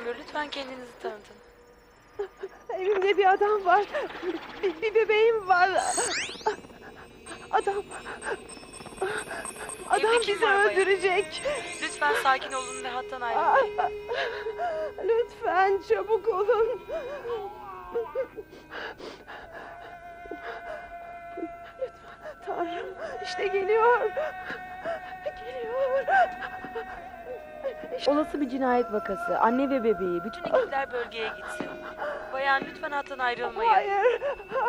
Amber, lütfen kendinizi tanıtın. Evimde bir adam var. Bir bebeğim var. Adam Evde kim bizi var bayan? öldürecek. Lütfen sakin olun ve hattan ayrılmayın. Lütfen çabuk olun. Lütfen Tanrım, işte geliyor. Geliyor. Olası bir cinayet vakası. Anne ve bebeği. Bütün Bütün ekipler bölgeye gitsin. Bayan, lütfen hattan ayrılmayın. Hayır.